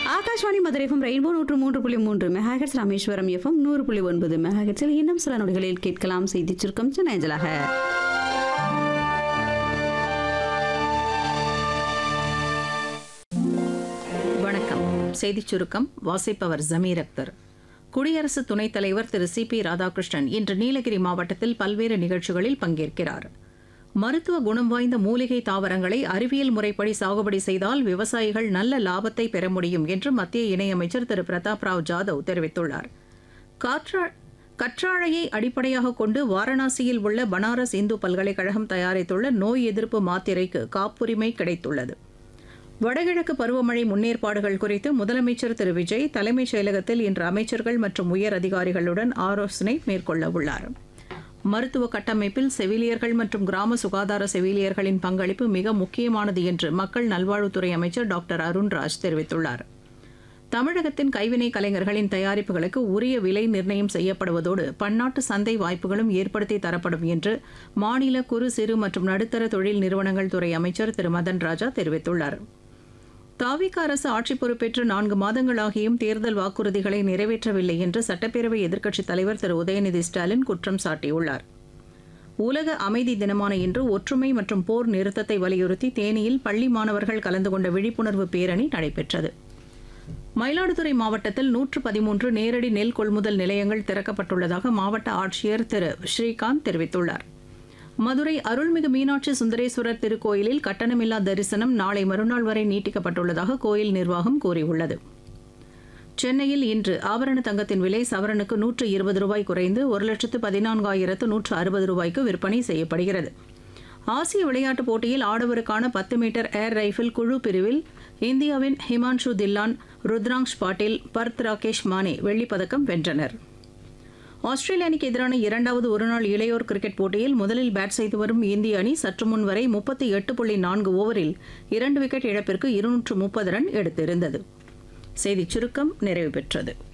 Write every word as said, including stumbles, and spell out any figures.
Akashvani Madurai FM rainbow நூற்று மூன்று புள்ளி மூன்று மெகாஹெட்ஸ், ராமேஸ்வரம் எஃப்எம் நூறு புள்ளி ஒன்பது மெகாஹெட்ஸில் இன்னும் சில நொடிகளில் கேட்கலாம் செய்தி சுருக்கம் சென்னைஞ்சலாக. வணக்கம். செய்திச் சுருக்கம் வாசிப்பவர் ஜமீர் அக்தர். குடியரசு துணைத் தலைவர் திரு சி பி ராதாகிருஷ்ணன் இன்று நீலகிரி மாவட்டத்தில் பல்வேறு நிகழ்ச்சிகளில் பங்கேற்கிறார். மருத்துவ குணம் வாய்ந்த மூலிகை தாவரங்களை அறிவியல் முறைப்படி சாகுபடி செய்தால் விவசாயிகள் நல்ல லாபத்தை பெற முடியும் என்று மத்திய இணையமைச்சர் திரு பிரதாப் ராவ் ஜாதவ் தெரிவித்துள்ளார். கற்றாழையை அடிப்படையாக கொண்டு வாரணாசியில் உள்ள பனாரஸ் இந்து பல்கலைக்கழகம் தயாரித்துள்ள நோய் எதிர்ப்பு மாத்திரைக்கு காப்புரிமை கிடைத்துள்ளது. வடகிழக்கு பருவமழை முன்னேற்பாடுகள் குறித்து முதலமைச்சர் திரு விஜய் தலைமைச் செயலகத்தில் இன்று அமைச்சர்கள் மற்றும் உயர் அதிகாரிகளுடன் ஆலோசனை மேற்கொள்ள உள்ளார். மருத்துவ கட்டமைப்பில் செவிலியர்கள் மற்றும் கிராம சுகாதார செவிலியர்களின் பங்களிப்பு மிக முக்கியமானது என்று மக்கள் நல்வாழ்வுத்துறை அமைச்சர் டாக்டர் அருண்ராஜ் தெரிவித்துள்ளார். தமிழகத்தின் கைவினை கலைஞர்களின் தயாரிப்புகளுக்கு உரிய விலை நிர்ணயம் செய்யப்படுவதோடு பன்னாட்டு சந்தை வாய்ப்புகளும் ஏற்படுத்தி தரப்படும் என்று மாநில குறு சிறு மற்றும் நடுத்தர தொழில் நிறுவனங்கள் துறை அமைச்சர் திரு மதன் ராஜா தெரிவித்துள்ளார். தாவிக அரசு ஆட்சி பொறுப்பேற்று நான்கு மாதங்களாகியும் தேர்தல் வாக்குறுதிகளை நிறைவேற்றவில்லை என்று சட்டப்பேரவை எதிர்க்கட்சித் தலைவர் திரு உதயநிதி ஸ்டாலின் குற்றம் சாட்டியுள்ளார். உலக அமைதி தினமான இன்று ஒற்றுமை மற்றும் போர் நிறுத்தத்தை வலியுறுத்தி தேனியில் பள்ளி மாணவர்கள் கலந்து கொண்ட விழிப்புணர்வு பேரணி நடைபெற்றது. மயிலாடுதுறை மாவட்டத்தில் நூற்று பதிமூன்று நேரடி நெல் கொள்முதல் நிலையங்கள் திறக்கப்பட்டுள்ளதாக மாவட்ட ஆட்சியர் திரு ஸ்ரீகாந்த் தெரிவித்துள்ளார். மதுரை அருள்மிகு மீனாட்சி சுந்தரேஸ்வரர் திருக்கோயிலில் கட்டணமில்லா தரிசனம் நாளை மறுநாள் வரை நீட்டிக்கப்பட்டுள்ளதாக கோயில் நிர்வாகம் கூறியுள்ளது. சென்னையில் இன்று ஆபரண தங்கத்தின் விலை சவரனுக்கு நூற்று இருபது ரூபாய் குறைந்து ஒரு லட்சத்து பதினான்காயிரத்து நூற்று அறுபது ரூபாய்க்கு விற்பனை செய்யப்படுகிறது. ஆசிய விளையாட்டுப் போட்டியில் ஆடவருக்கான பத்து மீட்டர் ஏர் ரைஃபிள் குழு பிரிவில் இந்தியாவின் ஹிமான்ஷு தில்லான், ருத்ராங்ஷ் பாட்டீல், பர்த் ராகேஷ் மானே வெள்ளிப்பதக்கம் வென்றனர். ஆஸ்திரேலிய அணிக்கு எதிரான இரண்டாவது ஒருநாள் இளையோர் கிரிக்கெட் போட்டியில் முதலில் பேட் செய்து வரும் இந்திய அணி சற்று முன் வரை முப்பத்தி எட்டு புள்ளி நான்கு ஓவரில் இரண்டு விக்கெட் இழப்பிற்கு இருநூற்று முப்பது ரன் எடுத்திருந்தது. செய்திச் சுருக்கம் நிறைவு பெற்றது.